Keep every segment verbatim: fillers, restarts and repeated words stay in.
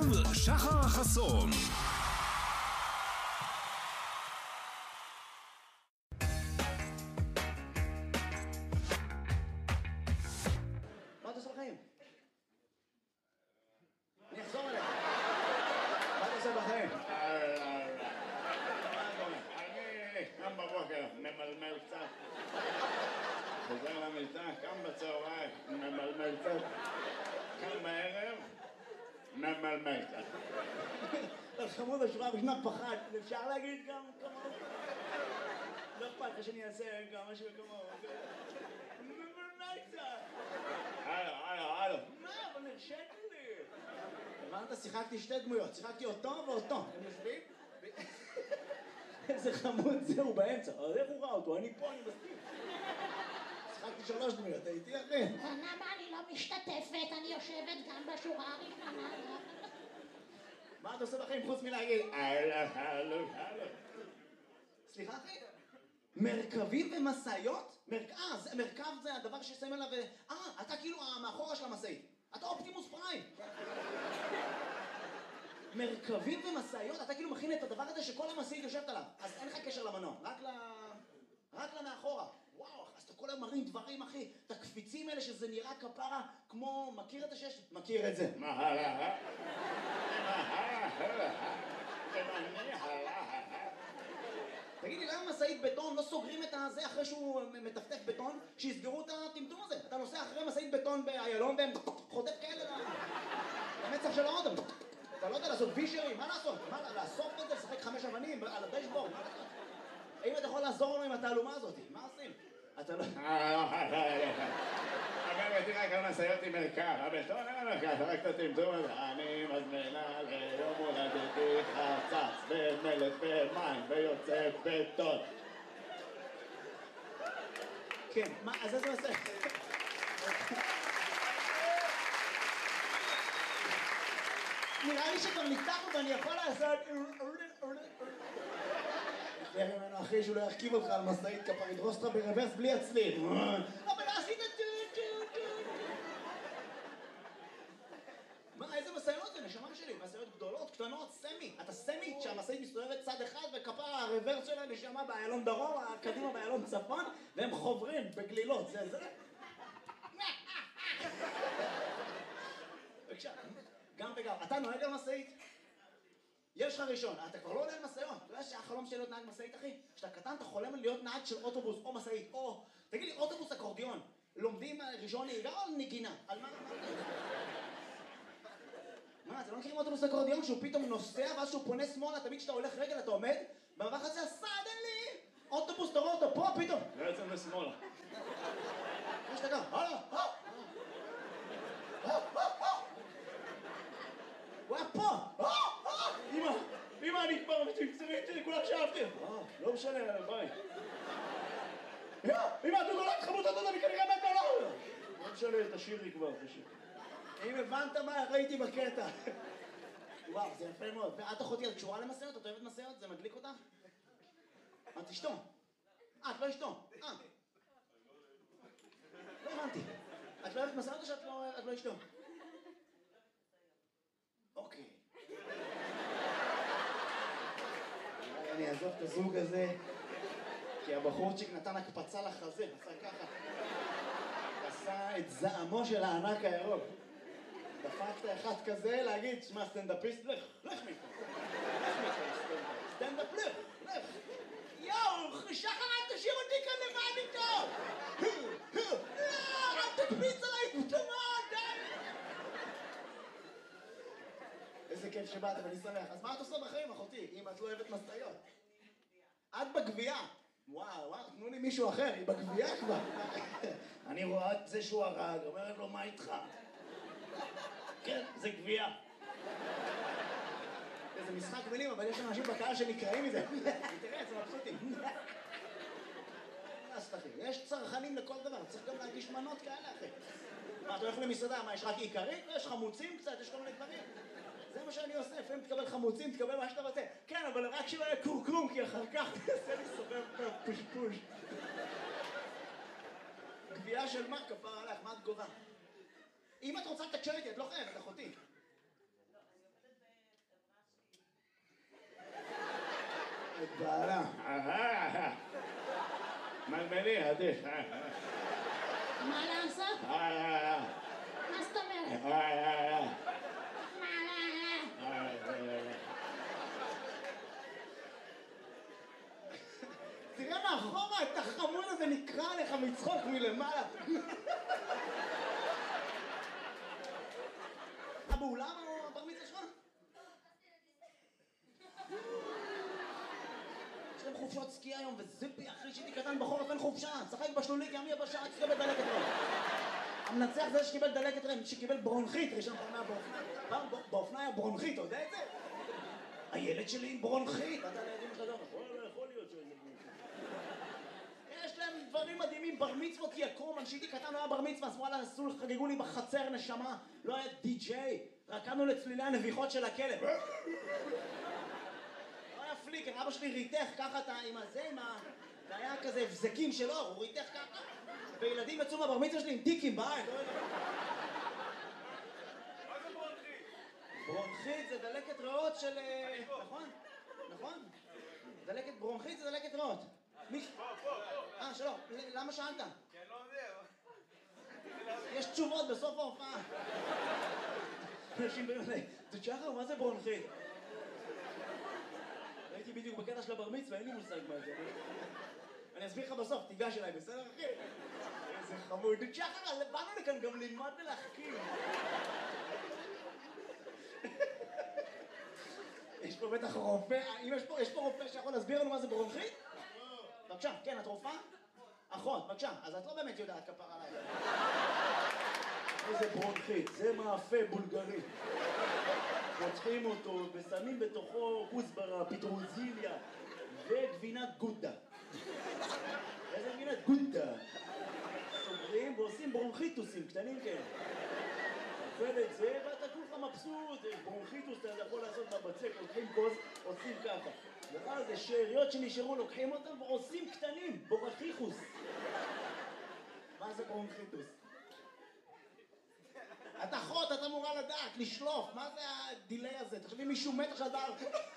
שחר חסון. מה אתה עושה בחיים? אני אחזור אליך. מה אתה עושה בחיים? אני קם בבוקר, ממלמל קצת. חוזר למיטה, קם בצהריים, ממלמל קצת. קם בערב, ממלמל קצת. חמוד השורה בשנת פחד, אפשר להגיד גם כמוהו? לא אכפת לך שאני אעשה גם משהו כמוהו. ממלמל קצת. הלו, הלו, הלו. מה? אבל נרשת לי. הבנת? שיחקתי שתי דמויות, שיחקתי אותו ואותו. הם יושבים? איזה חמוד זה, הוא באמצע. אז איך הוא ראה אותו? אני פה, אני מסכים. שיחקתי שלוש דמויות, הייתי אחי. למה אני לא משתתפת? אני יושבת גם בשורה הראשונה. מה אתה עושה בחיים חוץ מלהגיד? הלו, הלו, הלו. סליחה אחי? מרכבים ומשאיות? אה, מרכב זה הדבר ששמים עליו... אה, אתה כאילו המאחורה של המשאית. אתה אופטימוס פריים. מרכבים ומשאיות? אתה כאילו מכין את הדבר הזה שכל המשאית יושבת עליו. אז אין לך קשר למנוע, רק ל... רק למאחורה. וואו, אז אתה כל היום מרים דברים, אחי. את הקפיצים האלה שזה נראה כפרה כמו... מכיר את השש? מכיר את זה. מה הלאה? מה הלאה? תמני הלאה. תגיד לי, למה משאית בטון לא סוגרים את הזה אחרי שהוא מטפטף בטון, שיסגרו את הטמטום הזה? אתה נוסע אחרי משאית בטון באיילון והם חוטף כאלה למצח של האודם. אתה לא יודע לעשות וישרים, מה לעשות? מה, לאסוף את זה, לשחק חמש אבנים על הדשבורד? מה לעשות? האם אתה יכול לעזור לנו עם התעלומה הזאת? מה עושים? אתה לא... אגב, הייתי רק על משאיות עם מרכב, הבטון אין מרכב, רק את הטמטום הזה. אני מזמינה ליום הולדתי חצץ ומלט ומים ויוצא בטון. כן, מה, אז איזה עושה? נראה לי שכבר ניתחנו ואני יכול לעשות... תראה ממנו אחי שהוא לא ירכיב אותך על משאית כפר, ידרוס אותך ברוורס בלי הצליל. אבל עשית טו טו טו. מה, איזה משאיות זה? נשמה שלי, משאיות גדולות, קטנות, סמי. אתה סמי שהמשאית מסתובבת צד אחד וכפר הרוורס שלה נשמה באיילון דרום, הקדימה באיילון צפון, והם חוברים בגלילות, זה זה. בבקשה, גם וגם. אתה נוהג על משאית? יש לך ראשון, אתה כבר לא עולה על משאיות. אתה יודע שהחלום שלי להיות נהג משאית, אחי? כשאתה קטן אתה חולם על להיות נהג של אוטובוס או משאית, או... תגיד לי, אוטובוס אקורדיון, לומדים ראשון נהיגה או נגינה? על מה? מה, אתם לא מכירים אוטובוס אקורדיון שהוא פתאום נוסע ואז שהוא פונה שמאלה, תמיד כשאתה הולך רגל אתה עומד, במעבר הזה סדנלי! אוטובוס תראו אותו פה פתאום! לא יוצא לשמאלה. יש אתה גם, הלאה, הלאה! הוא היה פה! אמא, אמא, אני כבר מצמצמית שלי, כולה שאהבתי. לא משנה, ביי. אמא, אתה נולד חמוד, אתה נולד, אני כנראה מת עליו. לא משנה, תשאירי כבר, תשאירי. אם הבנת מה ראיתי בקטע. וואו, זה יפה מאוד. ואת אחותי, את קשורה למשאיות? את אוהבת משאיות? זה מדליק אותך? את אשתו. אה, את לא אשתו. אה. לא הבנתי. את לא אוהבת משאיות או שאת לא אשתו? אוקיי. אני אעזוב את הזוג הזה, כי הבחורצ'יק נתן הקפצה לחזה, עשה ככה. עשה את זעמו של הענק הירוק. דפקת אחד כזה להגיד, שמע, סטנדאפיסט, לך, לך מפה. לך מפה, סטנדאפ, לך, לך. יואו, שחר, אל תשאיר אותי כאן לבד איתו! לא, אל תקפיץ עליי, תמוד, די! איזה כיף שבאת, ואני שמח. אז מה את עושה בחיים, אחותי, אם את לא אוהבת משאיות? את בגבייה. וואו, וואו, תנו לי מישהו אחר, היא בגבייה כבר. אני רואה את זה שהוא הרג, אומרת לו, מה איתך? כן, זה גבייה. איזה משחק מילים, אבל יש אנשים בקהל שנקראים מזה. תראה, זה מבסוטים. יש צרכנים לכל דבר, צריך גם להגיש מנות כאלה, אחי. מה, אתה הולך למסעדה, מה, יש רק עיקרית? יש חמוצים קצת, יש כל מיני דברים. זה מה שאני עושה, לפעמים תקבל חמוצים, תקבל מה שאתה רוצה. כן, אבל רק שלא יהיה קורקום, כי אחר כך תעשה לי סובב פושפוש. גבייה של מה? כפר עליך, מה את גובה? אם את רוצה לתקשר איתי, את לא חייבת, אחותי. את בעלה. מלמלי, עדיף. מה לעשות? מה זאת אומרת? מה? תראה מאחורה, את החמוד הזה נקרא לך מצחוק מלמעלה. באולם או בר מצווה שלך? יש להם חופשות סקי היום, וזיפי אחי שהייתי קטן בחורף אין חופשה. צחק בשלולית, ימי הבשעה, שקיבל דלקת רם. המנצח זה שקיבל דלקת רם, שקיבל ברונכית, ראשון פעם באופניים. פעם באופניים היה ברונכית, אתה יודע את זה? הילד שלי עם ברונכית. אתה לידים שלך גם, יכול להיות שזה ברונכית. יש להם דברים מדהימים, בר מצוות יקום, כשהייתי קטן לא היה בר מצווה, אז וואלה, עשו, חגגו לי בחצר נשמה, לא היה די-ג'יי, רקדנו לצלילי הנביחות של הכלב. לא היה פליקר, אבא שלי ריתך ככה עם הזה, עם ה... זה היה כזה הבזקים שלו, הוא ריתך ככה, וילדים יצאו מהבר מצווה שלי עם טיקים בעין, לא יודע. מה זה ברונכית? ברונכית זה דלקת ריאות של... נכון? נכון? דלקת ברונכית זה דלקת ריאות. מי? פה, פה, פה. אה, שלום. למה שאלת? כי אני לא יודע. יש תשובות בסוף ההופעה. אנשים באמת, זה שחר, מה זה ברונכית? הייתי בדיוק בקטע של הבר מצווה, אין לי מושג מה זה. אני אסביר לך בסוף, תיגש אליי, בסדר אחי? איזה חמוד. שחר, באנו לכאן גם ללמוד ולהחכים. יש פה בטח רופא, אם יש פה רופא שיכול להסביר לנו מה זה ברונכית? בבקשה, כן, את רופאה? אחות, בבקשה, אז את לא באמת יודעת כפר עליי. איזה ברונכית, זה מאפה בולגרי. פותחים אותו ושמים בתוכו כוסברה, פטרוזיליה וגבינת גודה. איזה גבינת גודה? סוגרים ועושים ברונכיטוסים קטנים כאלה. אוכל את זה ואתה כולך מבסוט, ברונכיטוס אתה יכול לעשות בבצק, לוקחים כוס, עושים ככה. ואז זה שאריות שנשארו, לוקחים אותם ועושים קטנים, בורחיחוס. מה זה ברונכיטוס? את אחות, את אמורה לדעת, לשלוף, מה זה הדילי הזה? תחשבי מישהו מת עכשיו דבר.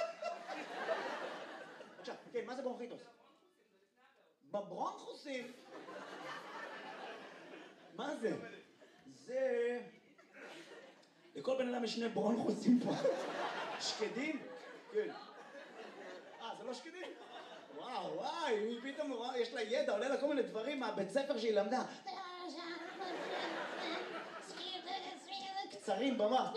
עכשיו, כן, מה זה ברונכיטוס? בברונכוסים? מה זה? זה... לכל בן אדם יש שני ברונכוסים פה. שקדים? כן. אה, זה לא שקדים? וואו, וואי, היא פתאום נורא, יש לה ידע, עולה לה כל מיני דברים מהבית ספר שהיא למדה. קצרים במח.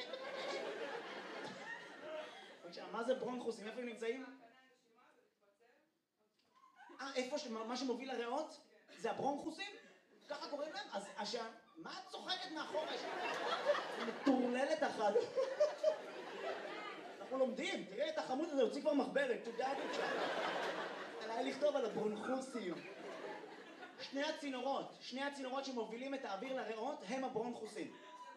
בבקשה, מה זה ברונכוסים? איפה הם נמצאים? אה, איפה מה שמוביל לריאות? זה הברונכוסים? ככה קוראים להם? אז מה את צוחקת מאחורה? מטורללת אחת. אנחנו לומדים, תראה את החמוד הזה, הוציא כבר מחברת, תודה בבקשה. עליי לכתוב על הברונכוסים. שני הצינורות, שני הצינורות שמובילים את האוויר לריאות הם הברונכוסים.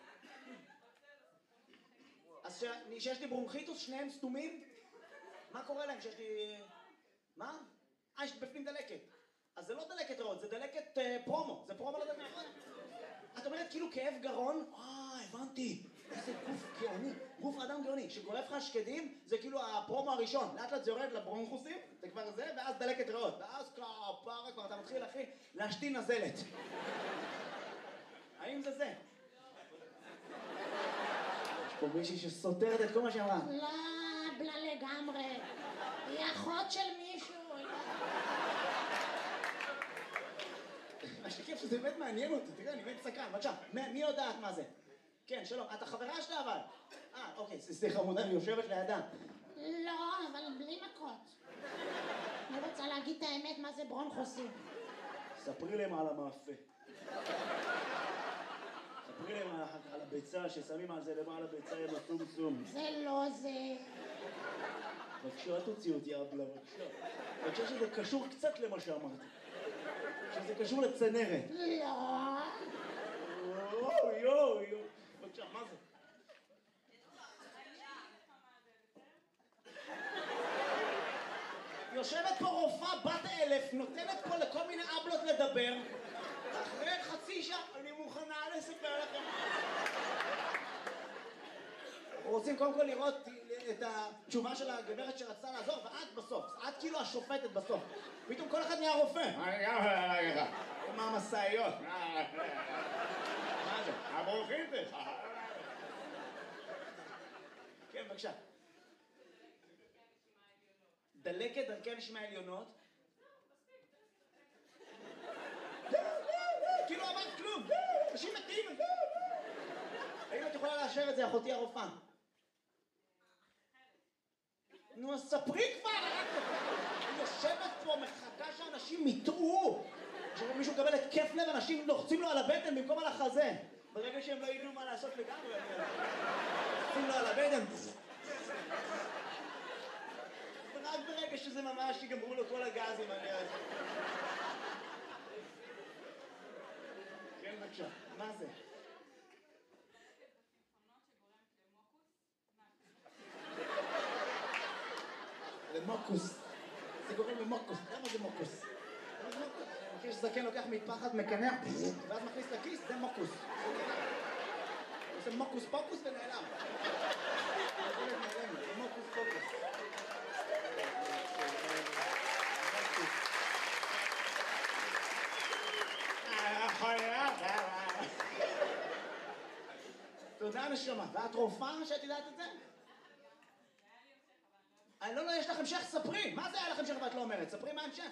אז שיש לי ברונכיטוס, שניהם סתומים? מה קורה להם שיש לי... מה? אה, יש בפנים דלקת. אז זה לא דלקת ריאות, זה דלקת פרומו, זה פרומו לדלקת ריאות. את אומרת כאילו כאב גרון? אה, הבנתי. איזה גוף גאוני, גוף אדם גאוני. כשגורף לך שקדים, זה כאילו הפרומו הראשון. לאט לאט זה יורד לברונכוסים, זה כבר זה, ואז דלקת ריאות. ואז כפרה כבר אתה מתחיל, אחי, להשתין נזלת. האם זה זה? יש פה מישהי שסותרת את כל מה שאמרה. לא, בלה לגמרי. היא אחות של מישהו. השכיף שזה באמת מעניין אותי, תראה, אני באמת סקרן, בבקשה, מי יודעת מה זה? כן, שלום, את החברה שלה אבל? אה, אוקיי, סליחה חמודה, אני יושבת לידה. לא, אבל בלי מכות. אני רוצה להגיד את האמת מה זה ברונכוסים. ספרי להם על המאפה. ספרי להם על הביצה, ששמים על זה למעלה ביצה עם הסום-סום. זה לא זה. בבקשה, אל תוציא אותי אבלה, בבקשה. בבקשה שזה קשור קצת למה שאמרתי. שזה קשור לצנרת. לא. יואו, יואו, יואו. בבקשה, מה זה? יושבת פה רופאה בת אלף, נותנת פה לכל מיני אבלות לדבר. אחרי חצי שעה, אני מוכנה לספר לכם. רוצים קודם כל לראות את התשובה של הגברת שרצתה לעזור, ואת בסוף, את כאילו השופטת בסוף. פתאום כל אחד נהיה רופא. אני גם אגיד לך. מה המשאיות? מה זה? הברוכים לך. כן, בבקשה. דלקת דרכי הנשימה העליונות. כאילו אמרת כלום. אנשים מתים. האם את יכולה לאשר את זה, אחותי הרופאה? נו, אז ספרי כבר! אני יושבת פה, מחכה שאנשים יטעו. כשמישהו מקבל התקף לב, אנשים לוחצים לו על הבטן במקום על החזה. ברגע שהם לא ידעו מה לעשות לגמרי, לוחצים לו על הבטן. ורק ברגע שזה ממש יגמרו לו כל הגזים, אני יודע. כן, בבקשה. מה זה? למוקוס. זה גורם למוקוס. למה זה מוקוס? אני מכיר שזקן לוקח מטפחת, מקנח, ואז מכניס לכיס, זה מוקוס. זה מוקוס פוקוס ונעלם. זה מוקוס פוקוס. תודה נשמה. ואת רופאה שאת יודעת את זה? אני לא, לא, יש לך המשך, ספרי. מה זה היה לך המשך ואת לא אומרת? ספרי מה המשך.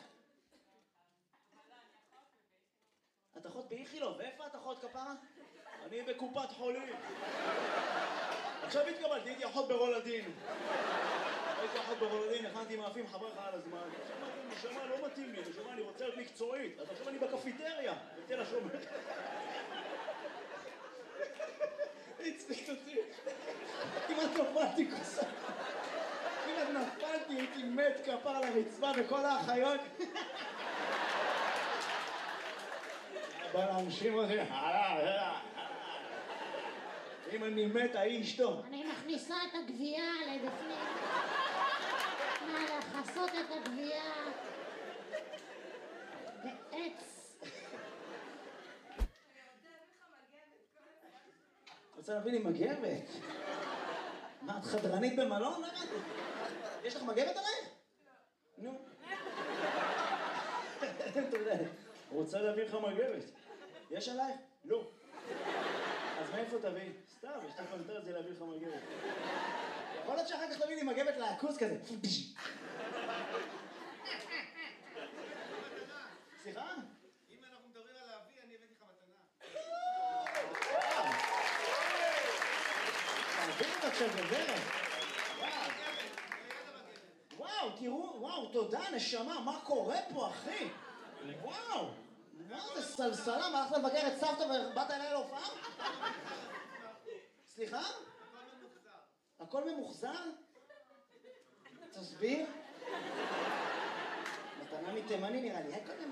את אחות באיכילוב, ואיפה את אחות כפרה? אני בקופת חולים. עכשיו התקבלתי, הייתי אחות ברולדין. הייתי אחות ברולדין, הכנתי מאפים חברך על הזמן. נשמה לא מתאים לי, נשמה אני רוצה להיות מקצועית. אז עכשיו אני בקפיטריה, בתל השומר. הצליחת אותי. כמעט נפלתי כוסה. כמעט נפלתי, הייתי מת כפר על הרצפה וכל האחיות. בא להנשים אותי, אם אני מת, ההיא אשתו. אני מכניסה את הגבייה לבפנים. נא לחסות את הגבייה. בעץ. רוצה להביא לי מגבת? מה, את חדרנית במלון? יש לך מגבת עלייך? נו. תודה. רוצה להביא לך מגבת. יש עלייך? לא. אז מאיפה תביא? סתם, יש לך פנטר זה להביא לך מגבת. יכול להיות שאחר כך תביא לי מגבת לעכוס כזה. סליחה? אם אנחנו מדברים על להביא, אני הבאתי לך מתנה. תביא את עכשיו גברת. וואו, תראו, וואו, תודה, נשמה, מה קורה פה, אחי? וואו, וואו, זה סלסלה, מה הלכת לבקר את סבתא ובאת אליי להופעה? סליחה? הכל ממוחזר? תסביר? מתנה מתימני נראה לי, הכל ממוחזר.